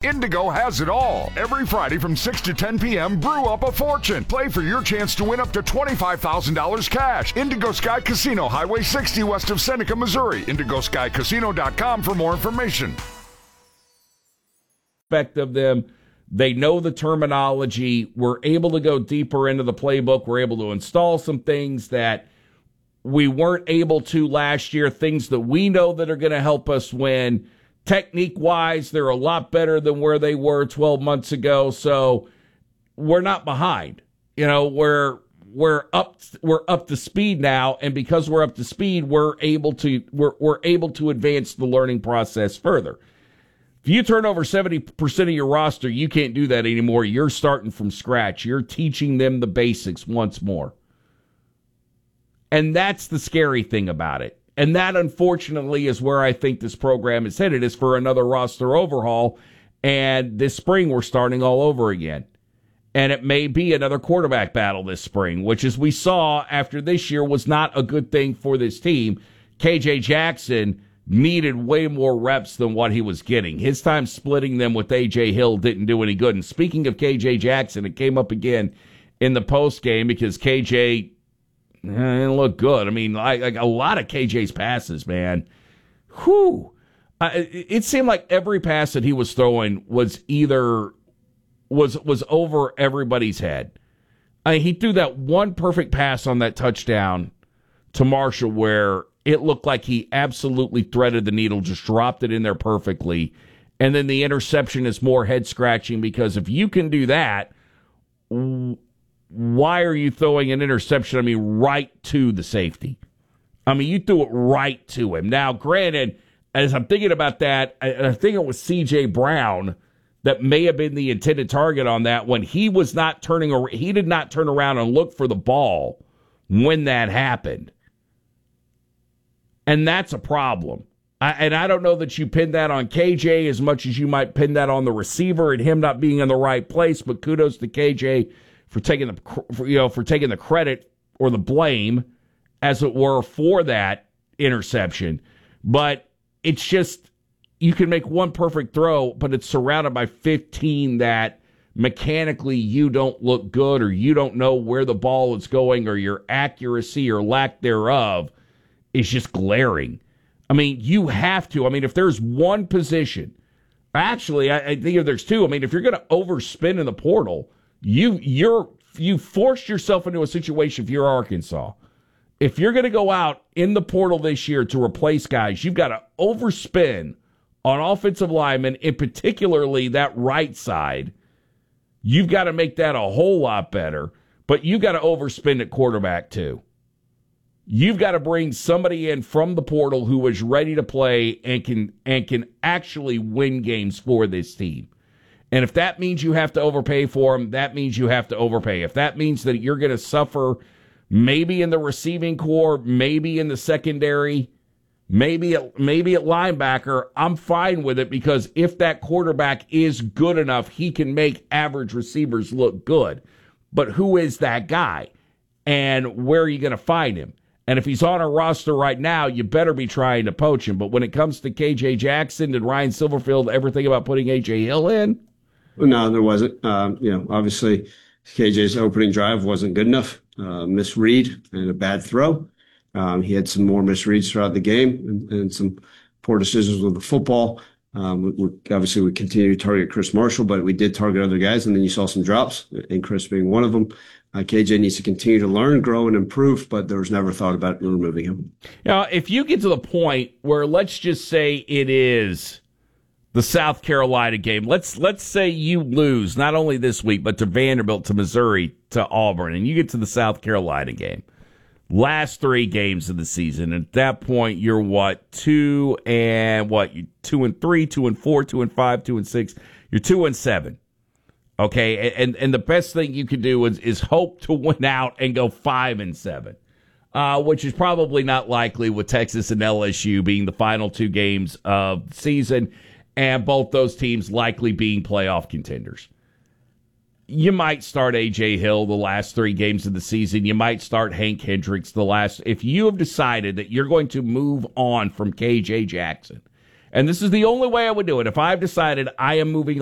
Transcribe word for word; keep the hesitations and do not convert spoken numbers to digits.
Indigo has it all. Every Friday from six to ten p.m., brew up a fortune. Play for your chance to win up to twenty-five thousand dollars cash. Indigo Sky Casino, Highway sixty west of Seneca, Missouri. indigo sky casino dot com for more information. Of them, they know the terminology. We're able to go deeper into the playbook. We're able to install some things that we weren't able to last year, things that we know that are going to help us win. Technique-wise, they're a lot better than where they were twelve months ago, so we're not behind. You know, we're we're up we're up to speed now, and because we're up to speed, we're able to we're we're able to advance the learning process further. If you turn over seventy percent of your roster, you can't do that anymore. You're starting from scratch. You're teaching them the basics once more. And that's the scary thing about it. And that, unfortunately, is where I think this program is headed, is for another roster overhaul. And this spring, we're starting all over again. And it may be another quarterback battle this spring, which, as we saw after this year, was not a good thing for this team. K J Jackson needed way more reps than what he was getting. His time splitting them with A J Hill didn't do any good. And speaking of K J Jackson, it came up again in the postgame because K J eh, didn't look good. I mean, like, like a lot of K J's passes, man. Whew. Uh, it, it seemed like every pass that he was throwing was either was was over everybody's head. I mean, he threw that one perfect pass on that touchdown to Marshall where it looked like he absolutely threaded the needle, just dropped it in there perfectly. And then the interception is more head-scratching because if you can do that, why are you throwing an interception, I mean, right to the safety? I mean, you threw it right to him. Now, granted, as I'm thinking about that, I, I think it was C J Brown that may have been the intended target on that when he was not turning, he did not turn around and look for the ball when that happened. And that's a problem. I, and I don't know that you pin that on K J as much as you might pin that on the receiver and him not being in the right place. But kudos to K J for taking the for, you know for taking the credit or the blame, as it were, for that interception. But it's just you can make one perfect throw, but it's surrounded by fifteen that mechanically you don't look good, or you don't know where the ball is going, or your accuracy or lack thereof is just glaring. I mean, you have to. I mean, if there's one position, actually, I, I think if there's two. I mean, if you're going to overspin in the portal, you you're you forced yourself into a situation. If you're Arkansas, if you're going to go out in the portal this year to replace guys, you've got to overspin on offensive linemen, and particularly that right side. You've got to make that a whole lot better, but you've got to overspend at quarterback too. You've got to bring somebody in from the portal who is ready to play and can and can actually win games for this team. And if that means you have to overpay for them, that means you have to overpay. If that means that you're going to suffer maybe in the receiving core, maybe in the secondary, maybe at, maybe at linebacker, I'm fine with it, because if that quarterback is good enough, he can make average receivers look good. But who is that guy? And where are you going to find him? And if he's on a roster right now, you better be trying to poach him. But when it comes to K J Jackson, did Ryan Silverfield ever think about putting A J Hill in? No, there wasn't. Um, you know, obviously, K J's opening drive wasn't good enough. Uh, misread and a bad throw. Um, he had some more misreads throughout the game and, and some poor decisions with the football. Um, we, we, obviously, we continue to target Chris Marshall, but we did target other guys, and then you saw some drops, and Chris being one of them. Uh, K J needs to continue to learn, grow, and improve, but there was never thought about removing him. Now, if you get to the point where, let's just say it is the South Carolina game, let's let's say you lose not only this week, but to Vanderbilt, to Missouri, to Auburn, and you get to the South Carolina game. Last three games of the season. At that point, you're what, two and what? You two and three, two and four, two and five, two and six. You're two and seven. Okay, and and the best thing you could do is is hope to win out and go five and seven, uh, which is probably not likely with Texas and L S U being the final two games of the season, and both those teams likely being playoff contenders. You might start A J Hill the last three games of the season. You might start Hank Hendricks the last. If you have decided that you're going to move on from K J Jackson, and this is the only way I would do it, if I've decided I am moving